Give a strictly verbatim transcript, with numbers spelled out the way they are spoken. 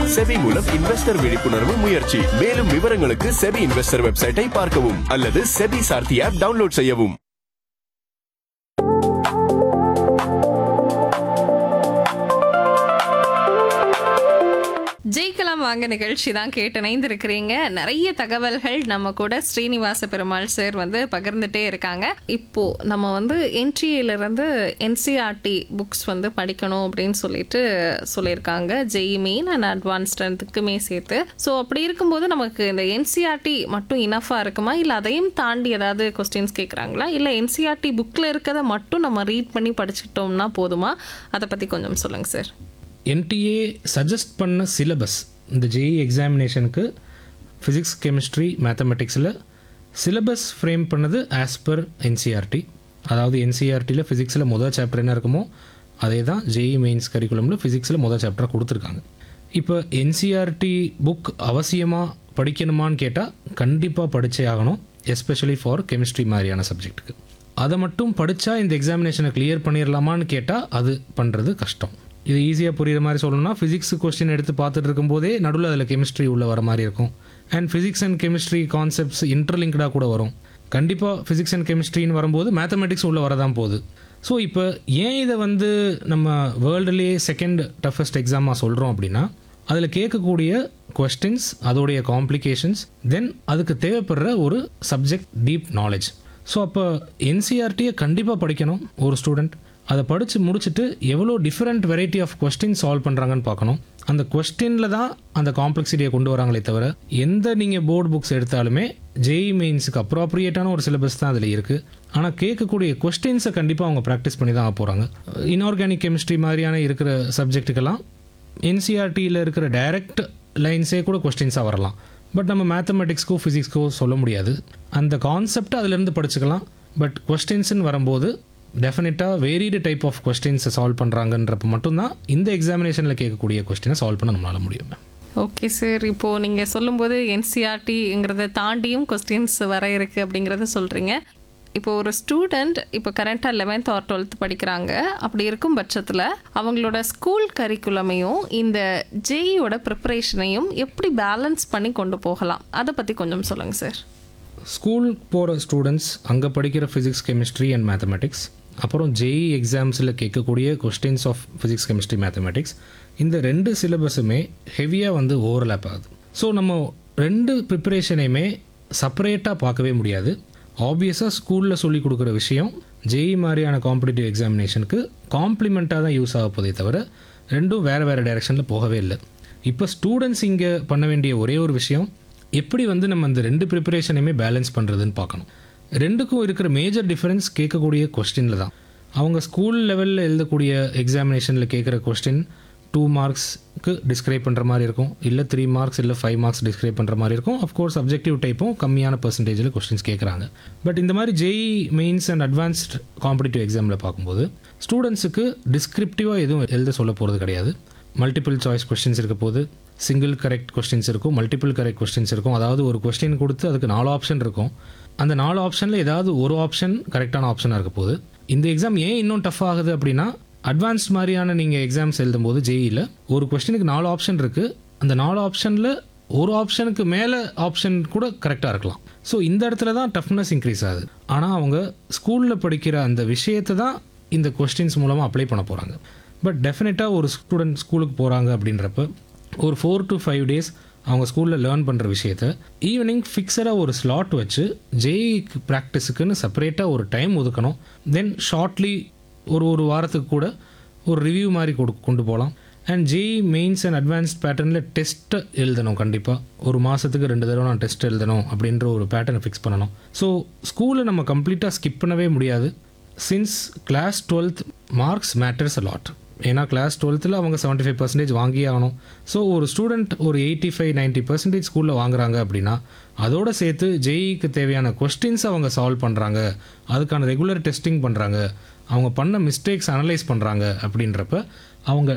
SEBI மூலம் investor விழிப்புணர்வு முயற்சி. மேலும் விவரங்களுக்கு செபி இன்வெஸ்டர் வெப்சைட்டை பார்க்கவும் அல்லது செபி சார்த்தி ஆப் டவுன்லோட் செய்யவும். ஜெயிக்கலாம் வாங்க நிகழ்ச்சி தான் கேட்டு இணைந்திருக்கிறீங்க. நிறைய தகவல்கள் நம்ம கூட ஸ்ரீனிவாச பெருமாள் சார் வந்து பகிர்ந்துட்டே இருக்காங்க. இப்போ நம்ம வந்து என்டிஏலேருந்து என்சிஆர்டி புக்ஸ் வந்து படிக்கணும் அப்படின்னு சொல்லிட்டு சொல்லியிருக்காங்க. ஜெய் மெயின் அண்ட் அட்வான்ஸ்டுக்குமே சேர்த்து. ஸோ அப்படி இருக்கும்போது நமக்கு இந்த என்சிஆர்டி மட்டும் இனஃபாக இருக்குமா, இல்லை அதையும் தாண்டி ஏதாவது கொஸ்டின்ஸ் கேட்குறாங்களா, இல்லை என்சிஆர்டி புக்கில் இருக்கிறத மட்டும் நம்ம ரீட் பண்ணி படிச்சுக்கிட்டோம்னா போதுமா? அதை பற்றி கொஞ்சம் சொல்லுங்கள் சார். என்டிஏ சஜஸ்ட் பண்ண சிலபஸ் இந்த JE எக்ஸாமினேஷனுக்கு physics, chemistry, மேத்தமெட்டிக்ஸில் syllabus frame பண்ணது ஆஸ் பர் என்சிஆர்டி. அதாவது என்சிஆர்டியில் ஃபிசிக்ஸில் முதல் சாப்டர் என்ன இருக்குமோ அதே தான் ஜேஇ மெயின்ஸ் கரிக்குலமில் ஃபிசிக்ஸில் முதல் சாப்டராக கொடுத்துருக்காங்க. இப்போ என்சிஆர்டி புக் அவசியமாக படிக்கணுமான்னு கேட்டால் கண்டிப்பாக படித்தே ஆகணும், எஸ்பெஷலி ஃபார் கெமிஸ்ட்ரி மாதிரியான சப்ஜெக்ட்டுக்கு. அதை மட்டும் படித்தா இந்த எக்ஸாமினேஷனை கிளியர் பண்ணிடலாமான்னு கேட்டால் அது பண்ணுறது கஷ்டம். இது ஈஸியாக புரிகிற மாதிரி சொல்லணும்னா, ஃபிசிக்ஸ் கொஸ்டின் எடுத்து பார்த்துட்டு இருக்கும்போதே நடுவில் அதில் கெமிஸ்ட்ரி உள்ளே வர மாதிரி இருக்கும். And physics and chemistry concepts இன்டர்லிங்க்டாக கூட வரும். கண்டிப்பாக ஃபிசிக்ஸ் அண்ட் கெமிஸ்ட்ரின்னு வரும்போது மேத்தமெட்டிக்ஸ் உள்ளே வரதான் போகுது. ஸோ இப்போ ஏன் இதை வந்து நம்ம வேர்ல்டுலேயே செகண்ட் டஃபஸ்ட் எக்ஸாமாக சொல்கிறோம் அப்படின்னா, அதில் கேட்கக்கூடிய கொஸ்டின்ஸ், அதோடைய காம்ப்ளிகேஷன்ஸ், தென் அதுக்கு தேவைப்படுற ஒரு சப்ஜெக்ட் டீப் நாலேஜ். ஸோ அப்போ என்சிஆர்டியை கண்டிப்பாக படிக்கணும் ஒரு ஸ்டூடெண்ட். அதை படித்து முடிச்சுட்டு எவ்வளோ different variety of question solve பண்ணுறாங்கன்னு பார்க்கணும். அந்த கொஸ்டினில் தான் அந்த காம்ப்ளெக்சிட்டியை கொண்டு வராங்களே தவிர, எந்த நீங்கள் போர்டு புக்ஸ் எடுத்தாலுமே ஜேஇ மெயின்ஸுக்கு அப்ராப்ரியேட்டான ஒரு சிலபஸ் தான் அதில் இருக்குது. ஆனால் கேட்கக்கூடிய கொஸ்டின்ஸை கண்டிப்பாக அவங்க ப்ராக்டிஸ் பண்ணி தான் போகிறாங்க. இன்ஆர்கானிக் கெமிஸ்ட்ரி மாதிரியான இருக்கிற சப்ஜெக்ட்டுக்கெல்லாம் என்சிஆர்டியில் இருக்கிற டைரக்ட் லைன்ஸே கூட கொஸ்டின்ஸாக வரலாம். பட் நம்ம மேத்தமெட்டிக்ஸ்க்கோ ஃபிசிக்ஸ்க்கோ சொல்ல முடியாது. அந்த கான்செப்டை அதிலேருந்து படிச்சுக்கலாம். பட் கொஸ்டின்ஸ்ன்னு வரும்போது டெஃபினட்டாக வேரியடு டைப் ஆஃப் கொஸ்டின்ஸை சால்வ் பண்ணுறாங்கன்றப்ப மட்டும்தான் இந்த எக்ஸாமினேஷனில் கேட்கக்கூடிய கொஸ்டினை சால்வ் பண்ண நம்மளால முடியும். ஓகே சார், இப்போது நீங்கள் சொல்லும்போது என்சிஆர்டிங்கிறத தாண்டியும் கொஸ்டின்ஸ் வர இருக்குது அப்படிங்கிறத சொல்கிறீங்க. இப்போ ஒரு ஸ்டூடெண்ட் இப்போ கரண்ட்டாக லெவன்த் ஆர் டுவெல்த் படிக்கிறாங்க. அப்படி இருக்கும் பட்சத்தில் அவங்களோட ஸ்கூல் கரிக்குலமையும் இந்த ஜேஇயோட ப்ரிப்பரேஷனையும் எப்படி பேலன்ஸ் பண்ணி கொண்டு போகலாம், அதை பற்றி கொஞ்சம் சொல்லுங்கள் சார். ஸ்கூல் போகிற ஸ்டூடெண்ட்ஸ் அங்கே படிக்கிற ஃபிசிக்ஸ், கெமிஸ்ட்ரி அண்ட் மேத்தமெட்டிக்ஸ், அப்புறம் ஜேஇ எக்ஸாம்ஸில் கேட்கக்கூடிய questions of physics, chemistry, mathematics, இந்த ரெண்டு சிலபஸுமே ஹெவியாக வந்து ஓவர்லேப் ஆகுது. ஸோ நம்ம ரெண்டு ப்ரிப்பரேஷனையுமே செப்பரேட்டாக பார்க்கவே முடியாது. ஆப்வியஸாக ஸ்கூலில் சொல்லிக் கொடுக்குற விஷயம் ஜேஇ மாதிரியான காம்படிட்டிவ் எக்ஸாமினேஷனுக்கு காம்ப்ளிமெண்ட்டாக தான் யூஸ் ஆக போதே தவிர ரெண்டும் வேறு வேறு டைரெக்ஷனில் போகவே இல்லை. இப்போ ஸ்டூடெண்ட்ஸ் இங்கே பண்ண வேண்டிய ஒரே ஒரு விஷயம், எப்படி வந்து நம்ம அந்த ரெண்டு ப்ரிப்பரேஷனையுமே பேலன்ஸ் பண்ணுறதுன்னு பார்க்கணும். ரெண்டுக்கும் இருக்கிற மேஜர் டிஃப்ரென்ஸ் கேட்கக்கூடிய கொஸ்டினில் தான். அவங்க ஸ்கூல் லெவலில் எழுதக்கூடிய எக்ஸாமினேஷனில் கேட்குற கொஸ்டின் டூ மார்க்ஸ்க்கு டிஸ்கிரைப் பண்ணுற மாதிரி இருக்கும், இல்லை த்ரீ மார்க்ஸ் இல்லை ஃபைவ் மார்க்ஸ் டிஸ்கிரைப் பண்ணுற மாதிரி இருக்கும். அஃப்கோர்ஸ் சப்ஜெக்டிவ் டைப்பும் கம்மியான பர்சன்டேஜில் கொஸ்டின்ஸ் கேட்குறாங்க. பட் இந்த மாதிரி JE mains and advanced competitive எக்ஸாமில் பார்க்கும்போது ஸ்டூடெண்ட்ஸுக்கு டிஸ்கிரிப்டிவாக எதுவும் எழுத சொல்ல போகிறது கிடையாது. மல்டிபிள் சாய்ஸ் கொஸ்டின்ஸ் இருக்க போது, சிங்கிள் கரெக்ட் கொஸ்டின்ஸ் இருக்கும், மல்டிபிள் கரெக்ட் கொஸ்டின்ஸ் இருக்கும். அதாவது ஒரு கொஸ்டின் கொடுத்து அதுக்கு நாலு ஆப்ஷன் இருக்கும். அந்த நாலு ஆப்ஷனில் ஏதாவது ஒரு ஆப்ஷன் கரெக்டான ஆப்ஷனாக இருக்க போது. இந்த எக்ஸாம் ஏன் இன்னும் டஃப் ஆகுது அப்படின்னா, அட்வான்ஸ்ட் மாதிரியான நீங்கள் எக்ஸாம்ஸ் எழுதும்போது ஜேஇயில் ஒரு கொஸ்டினுக்கு நாலு ஆப்ஷன் இருக்குது. அந்த நாலு ஆப்ஷனில் ஒரு ஆப்ஷனுக்கு மேலே ஆப்ஷன் கூட கரெக்டாக இருக்கலாம். ஸோ இந்த இடத்துல தான் டஃப்னஸ் இன்க்ரீஸ் ஆகுது. ஆனால் அவங்க ஸ்கூலில் படிக்கிற அந்த விஷயத்தை தான் இந்த கொஸ்டின்ஸ் மூலமாக அப்ளை பண்ண போகிறாங்க. பட் டெஃபினட்டாக ஒரு ஸ்டூடெண்ட் ஸ்கூலுக்கு போகிறாங்க அப்படின்றப்ப ஒரு ஃபோர் டு ஃபைவ் டேஸ் அவங்க ஸ்கூலில் லேர்ன் பண்ணுற விஷயத்த ஈவினிங் ஃபிக்ஸடாக ஒரு ஸ்லாட் வச்சு ஜேஇ ப்ராக்டிஸுக்குன்னு செப்பரேட்டாக ஒரு டைம் ஒதுக்கணும். தென் ஷார்ட்லி ஒரு ஒரு வாரத்துக்கு கூட ஒரு ரிவ்யூ மாதிரி கொடு கொண்டு போகலாம். And JEE mains and advanced பேட்டர்னில் டெஸ்ட்டை எழுதணும். கண்டிப்பாக ஒரு மாதத்துக்கு ரெண்டு தடவை நான் டெஸ்ட் எழுதணும் அப்படின்ற ஒரு பேட்டர்னை ஃபிக்ஸ் பண்ணணும். ஸோ ஸ்கூலை நம்ம கம்ப்ளீட்டாக ஸ்கிப் பண்ணவே முடியாது. Since class twelfth marks matters a lot. ஏன்னா கிளாஸ் டுவெல்த்தில் அவங்க செவன்ட்டி ஃபைவ் பர்சன்டேஜ் வாங்கியே ஆகணும். ஸோ ஒரு ஸ்டூடெண்ட் ஒரு எயிட்டி ஃபைவ் நைன்ட்டி பர்சன்டேஜ் ஸ்கூலில் வாங்குறாங்க அப்படின்னா அதோடு சேர்த்து ஜேஇக்கு தேவையான கொஸ்டின்ஸ் அவங்க சால்வ் பண்ணுறாங்க, அதுக்கான ரெகுலர் டெஸ்டிங் பண்ணுறாங்க, அவங்க பண்ண மிஸ்டேக்ஸ் அனலைஸ் பண்ணுறாங்க அப்படின்றப்ப அவங்க